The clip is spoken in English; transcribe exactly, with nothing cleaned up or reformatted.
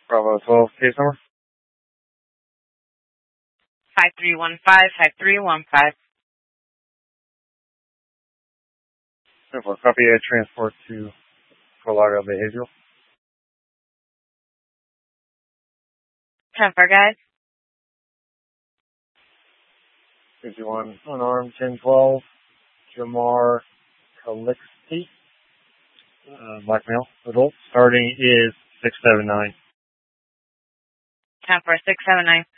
Bravo twelve, case number? five three one five, five three one five. For copy A, transport to Fort Lauderdale Behavioral. ten four, guys. fifty-one, unarmed, ten twelve, Jamar Calixte, uh, black male, adult. Starting is six seven nine. ten four, six seven nine.